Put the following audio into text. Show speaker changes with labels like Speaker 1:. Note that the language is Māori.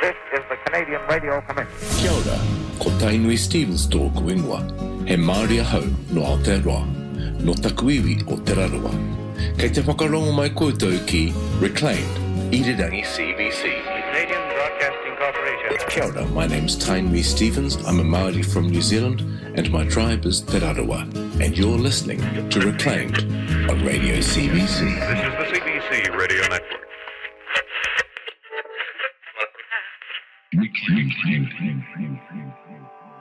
Speaker 1: This is the Canadian Radio Commission.
Speaker 2: Kia ora, ko Tainui Stevens tōku ingoa. He Māori ahau no Aotearoa, no Takuiwi o Te Raroa. Kei te whakarongo mai koutou ki Reclaimed, Irirangi CBC.
Speaker 1: Canadian Broadcasting Corporation.
Speaker 2: Kia ora, my name's Tainui Stevens. I'm a Māori from New Zealand, and my tribe is Te Raroa. And you're listening to Reclaimed on Radio CBC.
Speaker 3: This is the CBC Radio Network.
Speaker 2: Reclaimed.